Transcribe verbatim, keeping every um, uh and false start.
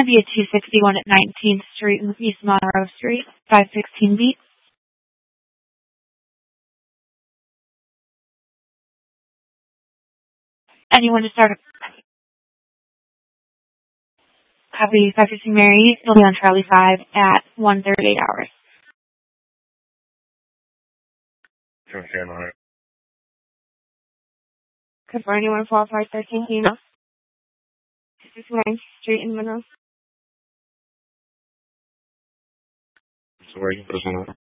to be a two sixty-one at nineteenth Street and East Monroe Street, five sixteen B. Anyone to start a copy five fifteen Mary? It'll be on Charlie five at one thirty-eight hours. Okay, on it. Could for anyone twelve five thirteen, you know? two sixty-nine Street in Monroe. So where you put us on it?